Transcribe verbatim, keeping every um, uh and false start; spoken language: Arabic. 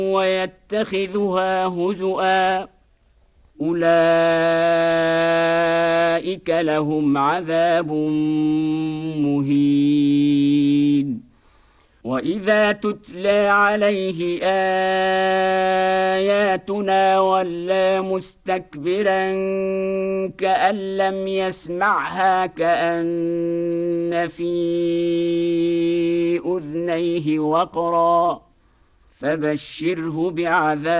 ويتخذها هزؤا أولئك لهم عذاب مهين. وإذا تتلى عليه آياتنا ولى مستكبرا كأن لم يسمعها كأن في أذنيه وقرا فبشره بعذاب